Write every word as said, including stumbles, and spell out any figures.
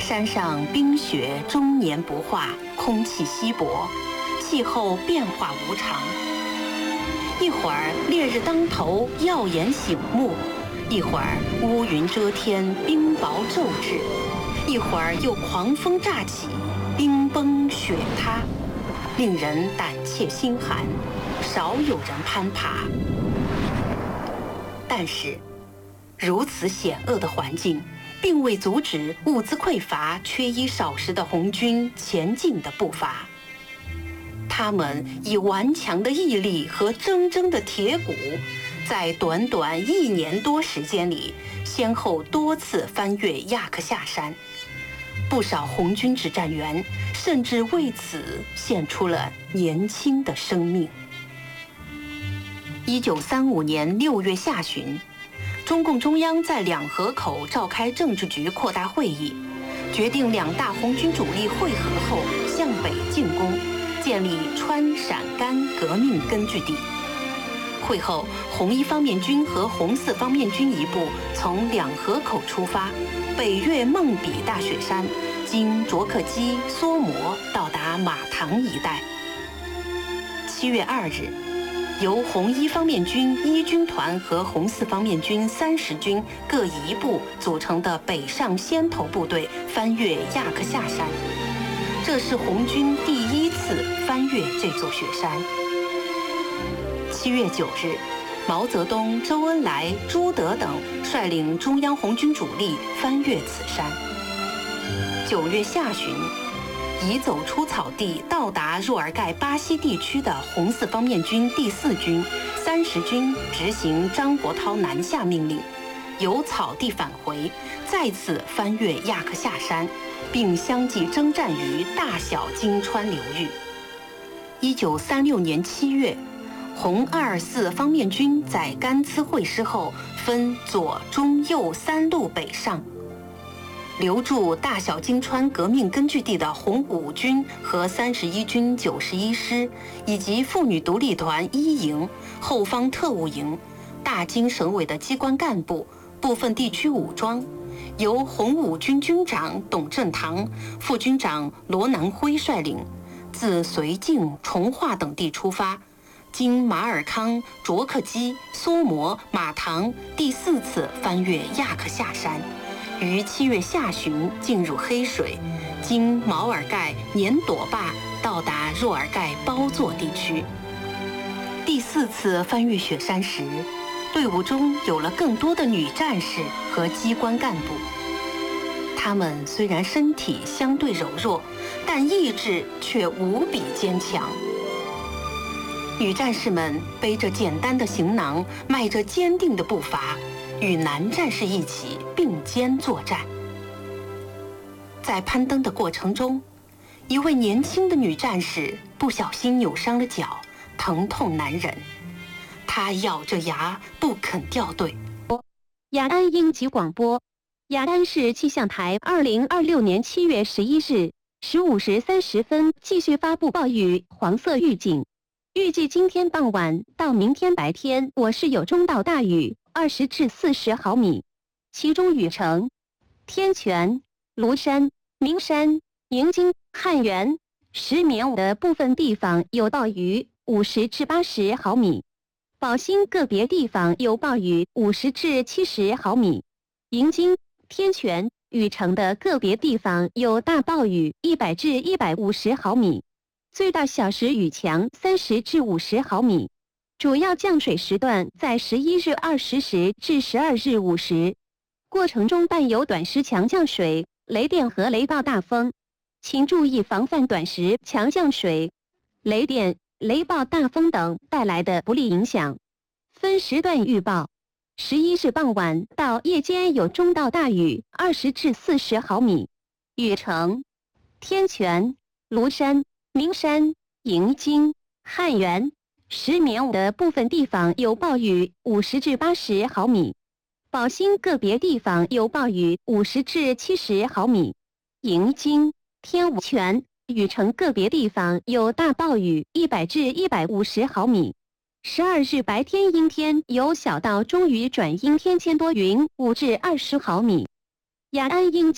山上冰雪终年不化，空气稀薄，气候变化无常。一会儿烈日当头，耀眼醒目；一会儿乌云遮天，冰雹骤至；一会儿又狂风乍起，冰崩雪塌，令人胆怯心寒，少有人攀爬。但是，如此险恶的环境，并未阻止物资匮乏、缺衣少食的红军前进的步伐。他们以顽强的毅力和铮铮的铁骨，在短短一年多时间里，先后多次翻越亚克夏山。不少红军指战员甚至为此献出了年轻的生命。一九三五年六月下旬，中共中央在两河口召开政治局扩大会议，决定两大红军主力会合后向北进攻，建立川陕甘革命根据地。会后，红一方面军和红四方面军一部从两河口出发，北越孟比大雪山，经卓克基、梭摩，到达马塘一带。七月二日，由红一方面军一军团和红四方面军三十军各一部组成的北上先头部队翻越亚克夏山。这是红军第一次翻越这座雪山。七月九日，毛泽东、周恩来、朱德等率领中央红军主力翻越此山。九月下旬，已走出草地到达若尔盖巴西地区的红四方面军第四军、三十军执行张国焘南下命令，由草地返回，再次翻越亚克夏山，并相继征战于大小金川流域。一九三六年七月，红二四方面军在甘孜会师后，分左、中、右三路北上。留驻大小金川革命根据地的红五军和三十一军九十一师，以及妇女独立团一营、后方特务营、大金省委的机关干部、部分地区武装，由红五军军长董振堂、副军长罗南辉率领，自绥靖、从化等地出发，经马尔康、卓克基、梭摩、马塘，第四次翻越亚克夏山。于七月下旬进入黑水，经毛尔盖、年朵坝到达若尔盖包座地区。第四次翻越雪山时，队伍中有了更多的女战士和机关干部。她们虽然身体相对柔弱，但意志却无比坚强。女战士们背着简单的行囊，迈着坚定的步伐，与男战士一起并肩作战。在攀登的过程中，一位年轻的女战士不小心扭伤了脚，疼痛难忍。她咬着牙不肯掉队。 雅安应急广播：雅安市气象台二零二六年七月十一日十五时三十分继续发布暴雨黄色预警，预计今天傍晚到明天白天，我市有中到大雨二十至四十毫米，其中禹城、天泉、庐山、名山、营京、汉源、石棉的部分地方有暴雨五十至八十毫米，宝兴个别地方有暴雨五十至七十毫米，营京、天泉、禹城的个别地方有大暴雨一百至一百五十毫米，最大小时雨强三十至五十毫米。主要降水时段在十一日二十时至十二日五时，过程中伴有短时强降水、雷电和雷暴大风，请注意防范短时强降水、雷电、雷暴大风等带来的不利影响。分时段预报：十一日傍晚到夜间有中到大雨二十至四十毫米，禹城、天泉、庐山、名山、营京、汉源、石棉的部分地方有暴雨五十至八十毫米，宝兴个别地方有暴雨五十至七十毫米，营京、天泉、禹城个别地方有大暴雨一百至一百五十毫米。十二日白天阴天，有小到中雨转阴天，间多云五至二十毫米。雅安应急